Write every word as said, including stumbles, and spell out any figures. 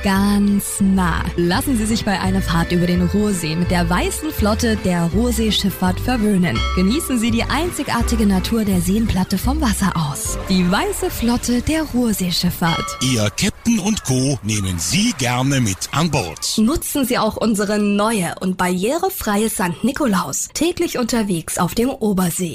ganz nah. Lassen Sie sich bei einer Fahrt über den Ruhrsee mit der Weißen Flotte der Ruhrseeschifffahrt verwöhnen. Genießen Sie die einzigartige Natur der Seenplatte vom Wasser aus. Die Weiße Flotte der Ruhrseeschifffahrt. Ihr Captain und Co. nehmen Sie gerne mit an Bord. Nutzen Sie auch unsere neue und barrierefreie Sankt Nikolaus. Täglich unterwegs auf dem Obersee.